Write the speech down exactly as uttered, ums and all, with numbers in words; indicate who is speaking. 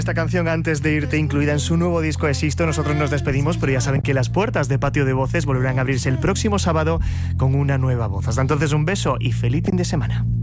Speaker 1: Esta canción antes de irte, incluida en su nuevo disco Existo. Nosotros nos despedimos, pero ya saben que las puertas de Patio de Voces volverán a abrirse el próximo sábado con una nueva voz. Hasta entonces, un beso y feliz fin de semana.